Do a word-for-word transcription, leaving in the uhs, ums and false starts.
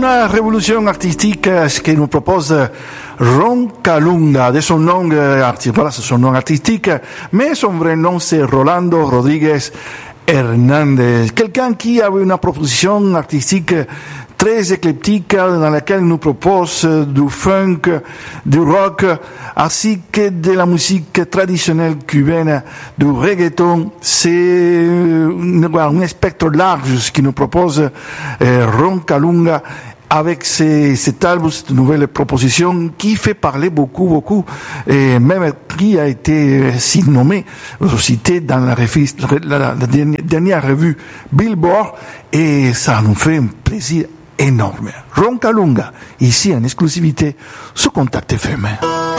Una révolution artistique que nous propose Roncalunga, de son nom artistique, voilà, c'est son nom artistique, mais son vrai nom c'est Rolando Rodriguez Hernandez, quelqu'un qui avait une proposition artistique très éclectique dans laquelle il nous propose du funk, du rock, ainsi que de la musique traditionnelle cubaine, du reggaeton. C'est un spectre large ce qu'il nous propose eh, Roncalunga avec ces, cet album, cette nouvelle proposition qui fait parler beaucoup, beaucoup, et même qui a été nommé, cité dans la, revue, la, la, la dernière, dernière revue Billboard, et ça nous fait un plaisir énorme. Roncalunga, ici en exclusivité, sous Contact F M.